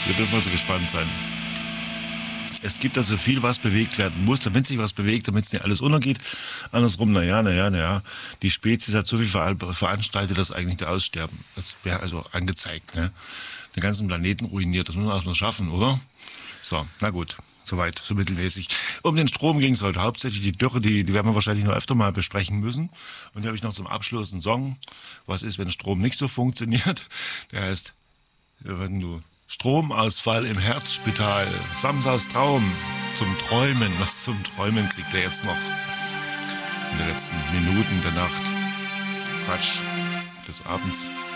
Wir dürfen also gespannt sein. Es gibt also viel, was bewegt werden muss, damit sich was bewegt, damit es nicht alles untergeht. Andersrum, naja. Die Spezies hat so viel veranstaltet, dass eigentlich der Aussterben, das wäre also angezeigt, ne? Den ganzen Planeten ruiniert, das muss man erstmal schaffen, oder? So, na gut, soweit, so mittelmäßig. Um den Strom ging es heute hauptsächlich. Die Dürre, die werden wir wahrscheinlich noch öfter mal besprechen müssen. Und hier habe ich noch zum Abschluss einen Song. Was ist, wenn Strom nicht so funktioniert? Der heißt, wenn du Stromausfall im Herzspital, Samsas Traum zum Träumen. Was zum Träumen kriegt er jetzt noch in den letzten Minuten der Nacht? Quatsch, des Abends.